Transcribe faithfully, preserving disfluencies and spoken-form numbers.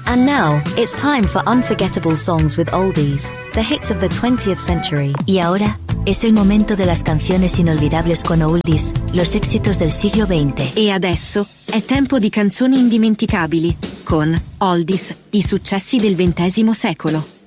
And now, it's time for unforgettable songs with oldies, the hits of the twentieth century. Y ahora, es el momento de las canciones inolvidables con oldies, los éxitos del siglo veinte. E adesso è tempo di canzoni indimenticabili, con Oldies, i successi del ventesimo secolo.